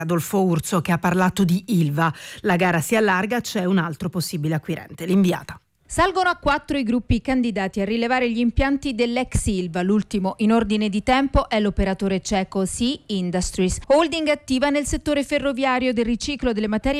Adolfo Urso, che ha parlato di Ilva. La gara si allarga, c'è un altro possibile acquirente, l'Inviata. Salgono a 4 i gruppi candidati a rilevare gli impianti dell'ex Ilva. L'ultimo in ordine di tempo è l'operatore ceco Sea Industries, holding attiva nel settore ferroviario, del riciclo delle materie